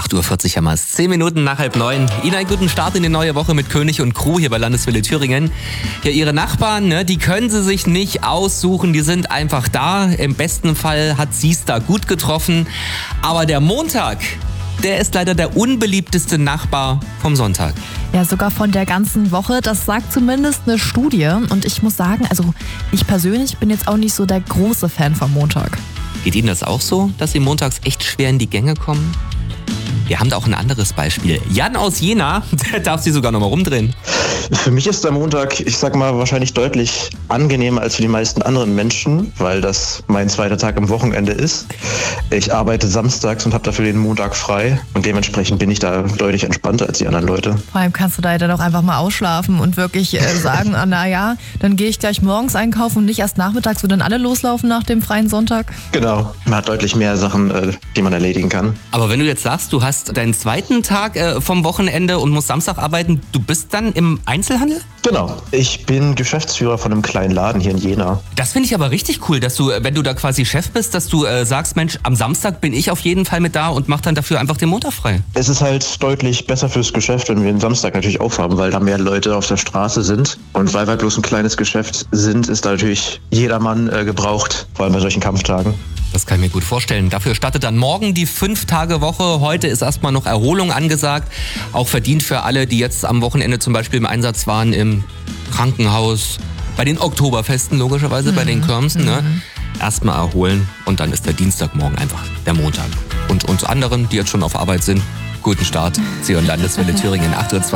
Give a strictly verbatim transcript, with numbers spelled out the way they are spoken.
acht Uhr vierzig haben wir es. Zehn Minuten nach halb neun. Ihnen einen guten Start in die neue Woche mit König und Crew hier bei Landeswelle Thüringen. Ja, Ihre Nachbarn, ne, die können Sie sich nicht aussuchen. Die sind einfach da. Im besten Fall hat sie es da gut getroffen. Aber der Montag, der ist leider der unbeliebteste Nachbar vom Sonntag. Ja, sogar von der ganzen Woche. Das sagt zumindest eine Studie. Und ich muss sagen, also ich persönlich bin jetzt auch nicht so der große Fan vom Montag. Geht Ihnen das auch so, dass Sie montags echt schwer in die Gänge kommen? Wir haben da auch ein anderes Beispiel. Jan aus Jena, der darf Sie sogar noch mal rumdrehen. Für mich ist der Montag, ich sag mal, wahrscheinlich deutlich angenehmer als für die meisten anderen Menschen, weil das mein zweiter Tag am Wochenende ist. Ich arbeite samstags und habe dafür den Montag frei und dementsprechend bin ich da deutlich entspannter als die anderen Leute. Vor allem kannst du da dann auch einfach mal ausschlafen und wirklich äh, sagen, ah, na ja, dann gehe ich gleich morgens einkaufen und nicht erst nachmittags, wo dann alle loslaufen nach dem freien Sonntag. Genau, man hat deutlich mehr Sachen, äh, die man erledigen kann. Aber wenn du jetzt sagst, du hast deinen zweiten Tag äh, vom Wochenende und musst Samstag arbeiten, du bist dann im Einzelhandel? Genau. Ich bin Geschäftsführer von einem kleinen Laden hier in Jena. Das finde ich aber richtig cool, dass du, wenn du da quasi Chef bist, dass du äh, sagst, Mensch, am Samstag bin ich auf jeden Fall mit da und mach dann dafür einfach den Montag frei. Es ist halt deutlich besser fürs Geschäft, wenn wir den Samstag natürlich aufhaben, weil da mehr Leute auf der Straße sind. Und weil wir bloß ein kleines Geschäft sind, ist da natürlich jedermann äh, gebraucht, vor allem bei solchen Kampftagen. Das kann ich mir gut vorstellen. Dafür startet dann morgen die Fünf-Tage-Woche. Heute ist erstmal noch Erholung angesagt. Auch verdient für alle, die jetzt am Wochenende zum Beispiel im Einsatz waren, im Krankenhaus, bei den Oktoberfesten logischerweise, mhm. bei den Kirmesen. Ne? Erstmal erholen und dann ist der Dienstagmorgen einfach der Montag. Und uns anderen, die jetzt schon auf Arbeit sind, guten Start. Sie hören Landeswelle Thüringen acht Uhr zwei.